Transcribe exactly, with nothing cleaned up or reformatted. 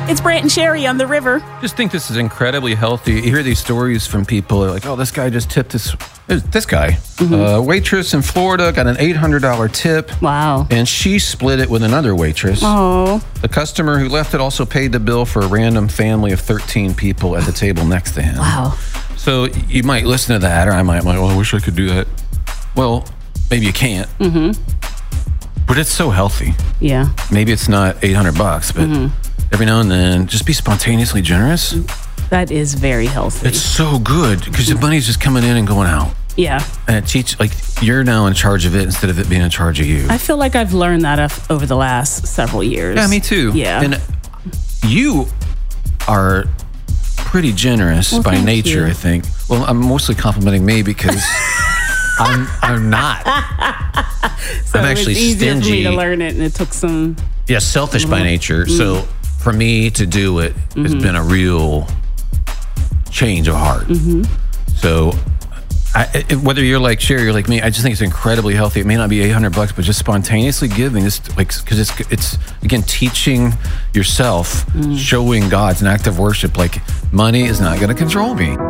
It's Brant and Sherry on the river. Just think this is incredibly healthy. You hear these stories from people like, oh, this guy just tipped this this guy. Mm-hmm. Uh, waitress in Florida got an eight hundred dollars tip. Wow. And she split it with another waitress. Oh. The customer who left it also paid the bill for a random family of thirteen people at the table next to him. Wow. So you might listen to that, or I might, like, oh, I wish I could do that. Well, maybe you can't. Mm-hmm. But it's so healthy. Yeah. Maybe it's not eight hundred bucks, but mm-hmm. every now and then, just be spontaneously generous. That is very healthy. It's so good because the money's just coming in and going out. Yeah. And it teach like you're now in charge of it instead of it being in charge of you. I feel like I've learned that af- over the last several years. Yeah, me too. Yeah. And you are pretty generous well, by nature, you. I think. Well, I'm mostly complimenting me because I'm I'm not. So I'm actually it's easier stingy. for me to learn it, and it took some. Yeah, selfish mm-hmm. by nature. Mm-hmm. So for me to do it mm-hmm. has been a real change of heart. Mm-hmm. So I, it, whether you're like Sherry, you're like me, I just think it's incredibly healthy. It may not be eight hundred bucks, but just spontaneously giving, just like because it's it's again teaching yourself, mm. showing God's an act of worship. Like money is not going to control me.